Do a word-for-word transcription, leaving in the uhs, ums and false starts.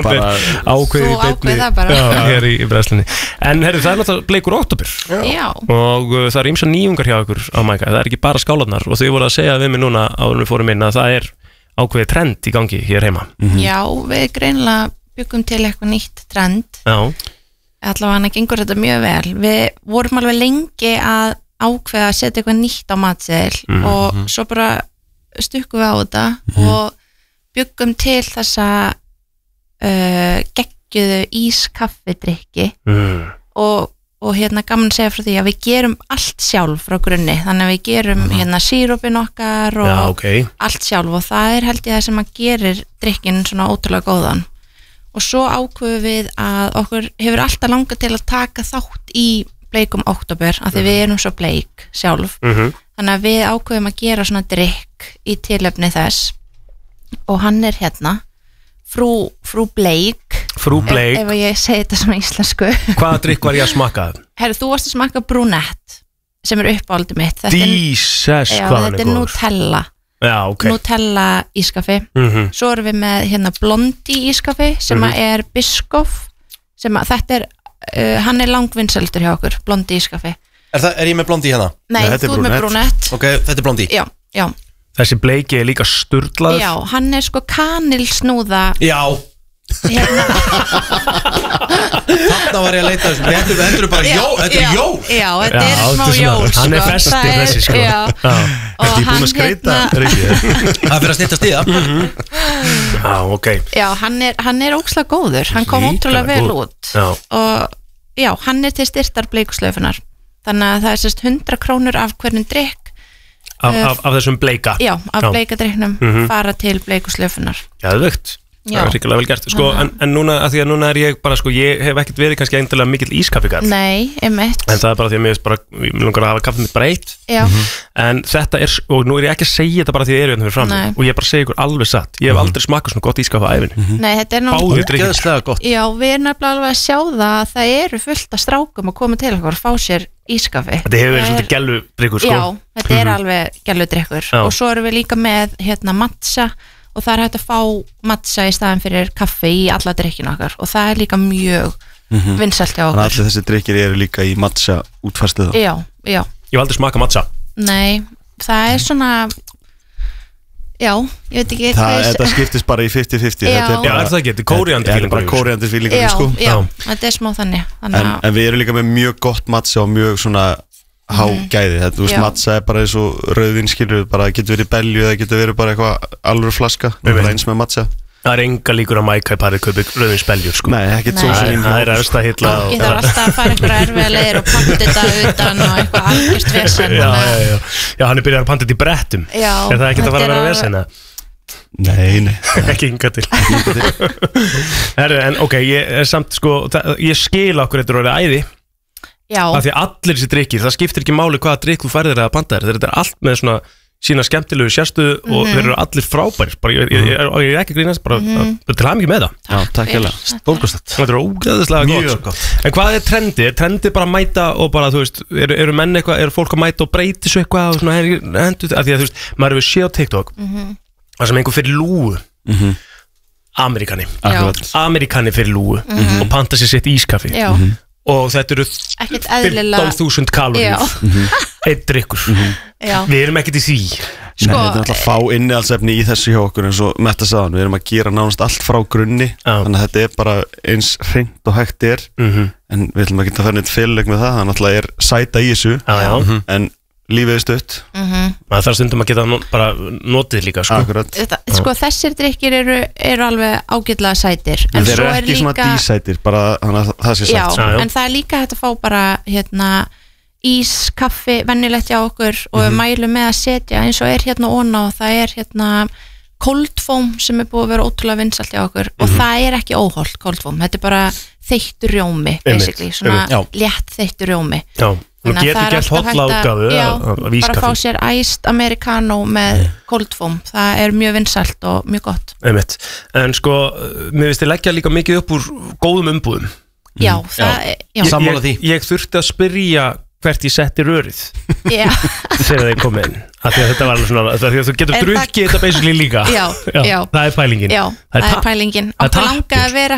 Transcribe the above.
bara ákveðið í beinni já, hér í, í bræðslinni. En herri, það er náttúrulega bleikur október og uh, það er ýmsa nýjungar hjá ykkur á Mæka, það er ekki bara skálarnar og þau voru að segja við mig núna áður við fórum inn að það er ákveðið trend í gangi hér heima. Mm-hmm. Já, við greinilega byggum til eitthvað nýtt trend. Já. Allavega hann gengur þetta mjög vel. Við vorum alveg lengi að ákveða að setja eitthvað nýtt á matseðil mm-hmm. og svo bara stukkum við á þetta mm-hmm. og byggum til þessa uh, geggjuðu ískaffidrykki mm. og, og hérna gaman að segja frá því að við gerum allt sjálf frá grunni, þannig að við gerum mm. hérna sírópin okkar og Já, okay. allt sjálf og það er held ég það sem að gerir drykkin svona ótrúlega góðan og svo ákveðum við að okkur hefur alltaf langað til að taka þátt í bleikum október af því mm. við erum svo bleik sjálf mm-hmm. þannig að við ákveðum að gera svona drykk í tilefni þess og hann er hérna frú, frú bleik frú bleik ef, ef ég segi þetta svona íslensku hvaða drykk var ég að smakka? Herru, þú varst að smakka brúnett sem er uppáldið mitt Jesus, já, hvað hann er góður þetta er Nutella já, okay. Nutella ískafi mm-hmm. svo erum við með hérna blondi ískafi sem mm-hmm. er Biscoff sem að þetta er Uh, hann er langvinnseldur hjá okkur, blondi ískafi. Er, það, er ég með blondi hérna? Nei, Nei þú er með brúnett. Ok, þetta er blondi. Já, já. Þessi bleiki er líka sturlaður. Já, hann er sko kanilsnúða. Já. Hérna. Þarna var ég að leita þessum. Þetta er, þetta er bara jó, þetta er jó. Já, þetta er smá jól. Sko. Hann er festur þessi sko. Já. Þetta er búin að skreita. Það fyrir að snýtta stíða. Já, ok. Já, hann er, hann er ógeðslega góður. Hann kom ótrúlega vel út. Já. Og já, hann er til styrtar bleikuslaufunar. Þannig að það er sérst hundrað krónur af hvernig drykk. Af, af, af þessum bleika? Já, af bleikadrykknum mm-hmm. fara til bleikuslaufunar. Geðveikt. Það er ríkilega vel gert sko, en, en núna, að því að núna er ég bara sko, ég hef ekkert verið kannski eindilega mikill ískaffikar Nei, einmitt en það er bara því að mér er bara, ég langar að hafa kaffið mitt bara eitt mm-hmm. en þetta er, og nú er ég ekki að segja þetta bara því að ég er hérna fyrir fram og ég er bara að segja ykkur alveg satt ég hef aldrei smakað svona gott ískaf á ævinni mm-hmm. Nei, þetta er náttúrulega gott Já, við erum nefnilega alveg að sjá það að það eru fullt af strákum að koma til okkur og fá sér ískafi Þetta hefur verið svolítið gelludrykkur sko Já, þetta er alveg gelludrykkur og svo erum við líka með hérna matcha og það er hægt að fá matcha í staðin fyrir kaffi í alla drykkina okkar og það er líka mjög mm-hmm. vinsælt hjá okkur Þannig að allir þessi drykkir eru líka í matcha útfærslu þá Já, já Ég hef aldrei smakað matcha Nei, það er svona Já, ég veit ekki Það er þetta skiptist bara í fifty fifty Já, já er það ekki, þetta er kóríander fílingur bara kóríander fílingur Já, sko. já, þetta er smá þannig en, en við erum líka með mjög gott matcha og mjög svona há gæði, þetta, þú veist, matcha er bara eins og rauðvin, skilur, bara getur verið belju eða getur verið bara eitthvað alveg flaska það er eins með matcha Það er enga líkur að Mæka í parið kaupi rauðvins beljur sko. Nei, ekkert svo sem Það er eftir að hitla Ég þarf alltaf að fara einhverja erfiða leiðir og panta þetta utan og eitthvað algjörst vesen Já, já, já, já, hann er byrjað að panta þetta í brettum Já, er það ekkert að fara að vera vesena? Nei, nei Ekki hinga til Herru, en ok, ég er samt sko ég skil okkur þetta orðið æði Já. Af því að allir þessi drykkir, það skiptir ekki máli hvaða drykk þú færðir eða panta þér. Þetta er allt með svona sína skemmtilegu sérstöðu mm-hmm. og þeir eru allir frábærir. Bara, ég, ég, ég, ég er ekki grínast, bara mm-hmm. til hafa mikið með það. Já, takk hérlega. Stórkostlegt. Þetta er ógeðslega gott. gott. En hvað er trendi? Er trendi bara að mæta og bara, þú veist, eru, eru menn eitthvað, eru fólk að mæta og breyti svo eitthvað og svona, hendur, af því að þú veist, maður hefur séð á TikTok, mm-hmm. það sem einhver fyrir lúgu, mm-hmm. Amerikani. Amerikani fyrir lúgu mm-hmm. og panta sér sitt ískaffi. Mm-hmm. Og þetta eru fimmtán þúsund kaloríur mm-hmm. einn drykkur mm-hmm. Við erum ekkert í því sko, Nei, þetta er alltaf að fá innihaldsefni í þessu hjá okkur eins og Metta sagðan, við erum að gera nánast allt frá grunni ah. þannig að þetta er bara eins hreint og hægt er mm-hmm. en við ætlum ekki að fara neitt félag með það það náttúrulega er sæta í þessu ah, mm-hmm. en lífið er stutt mm-hmm. Það þarf stundum að geta bara notið líka sko, Þetta, sko þessir drykkir eru, eru alveg ágætlega sætir en þeir eru ekki líka... svona dísætir bara þannig að það sé já, sætt já, en það er líka hægt að fá bara hérna ís, kaffi, vennilegt hjá okkur og mm-hmm. við mælum með að setja eins og er hérna óna og það er hérna cold foam sem er búið að vera ótrúlega vinsælt hjá okkur mm-hmm. og það er ekki óholt cold foam, þetta er bara þeyttur rjómi basically, svona létt þeyttur rjómi Já Þú getur gert hotla útgáfu af ískaffi. Bara fá sér iced americano með cold foam. Það er mjög vinsælt og mjög gott. Einmitt. En sko, mér finnst þið leggja líka mikið upp úr góðum umbúðum. Já, mm. það er... Sammála því. Ég, ég þurfti að spyrja hvert ég setti rörið. Já. Þegar þeir komið inn. Af því að þetta var svona, því að þú getur drukkið þetta basically líka. Já, já. Það er pælingin. Já, það er pælingin. Okkur langaði að vera